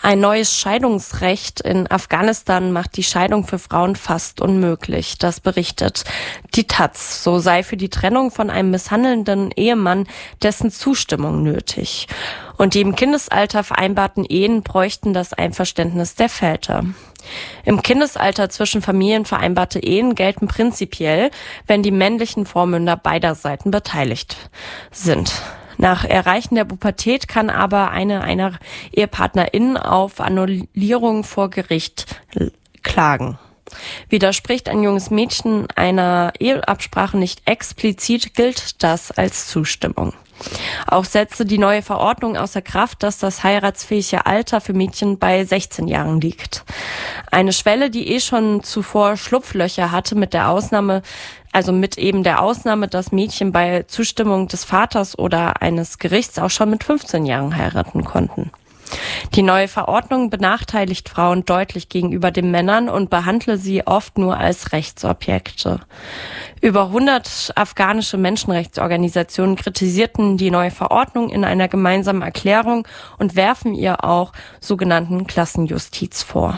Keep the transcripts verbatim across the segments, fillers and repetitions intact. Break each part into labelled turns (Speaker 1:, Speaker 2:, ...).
Speaker 1: Ein neues Scheidungsrecht in Afghanistan macht die Scheidung für Frauen fast unmöglich. Das berichtet die Taz. So sei für die Trennung von einem misshandelnden Ehemann dessen Zustimmung nötig. Und die im Kindesalter vereinbarten Ehen bräuchten das Einverständnis der Väter. Im Kindesalter zwischen Familien vereinbarte Ehen gelten prinzipiell, wenn die männlichen Vormünder beider Seiten beteiligt sind. Nach Erreichen der Pubertät kann aber eine einer EhepartnerInnen auf Annullierung vor Gericht klagen. Widerspricht ein junges Mädchen einer Eheabsprache nicht explizit, gilt das als Zustimmung. Auch setzte die neue Verordnung außer Kraft, dass das heiratsfähige Alter für Mädchen bei sechzehn Jahren liegt. Eine Schwelle, die eh schon zuvor Schlupflöcher hatte, mit der Ausnahme, also mit eben der Ausnahme, dass Mädchen bei Zustimmung des Vaters oder eines Gerichts auch schon mit fünfzehn Jahren heiraten konnten. Die neue Verordnung benachteiligt Frauen deutlich gegenüber den Männern und behandle sie oft nur als Rechtsobjekte. Über hundert afghanische Menschenrechtsorganisationen kritisierten die neue Verordnung in einer gemeinsamen Erklärung und werfen ihr auch sogenannten Klassenjustiz vor.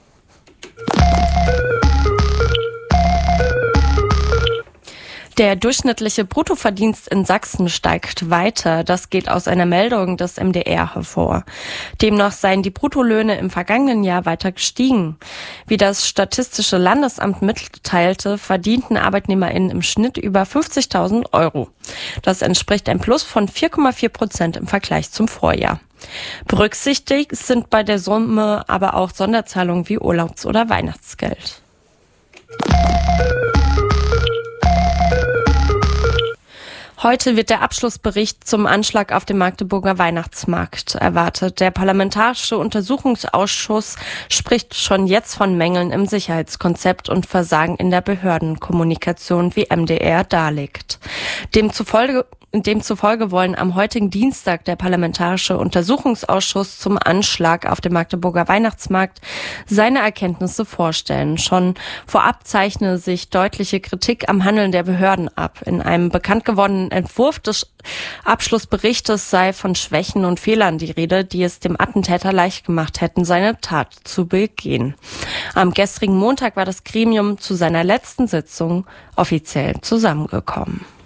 Speaker 1: Der durchschnittliche Bruttoverdienst in Sachsen steigt weiter. Das geht aus einer Meldung des M D R hervor. Demnach seien die Bruttolöhne im vergangenen Jahr weiter gestiegen. Wie das Statistische Landesamt mitteilte, verdienten ArbeitnehmerInnen im Schnitt über fünfzigtausend Euro. Das entspricht ein Plus von vier Komma vier Prozent im Vergleich zum Vorjahr. Berücksichtigt sind bei der Summe aber auch Sonderzahlungen wie Urlaubs- oder Weihnachtsgeld. Heute wird der Abschlussbericht zum Anschlag auf dem Magdeburger Weihnachtsmarkt erwartet. Der Parlamentarische Untersuchungsausschuss spricht schon jetzt von Mängeln im Sicherheitskonzept und Versagen in der Behördenkommunikation, wie M D R darlegt. Demzufolge Demzufolge wollen am heutigen Dienstag der Parlamentarische Untersuchungsausschuss zum Anschlag auf dem Magdeburger Weihnachtsmarkt seine Erkenntnisse vorstellen. Schon vorab zeichne sich deutliche Kritik am Handeln der Behörden ab. In einem bekannt gewordenen Entwurf des Abschlussberichtes sei von Schwächen und Fehlern die Rede, die es dem Attentäter leicht gemacht hätten, seine Tat zu begehen. Am gestrigen Montag war das Gremium zu seiner letzten Sitzung offiziell zusammengekommen.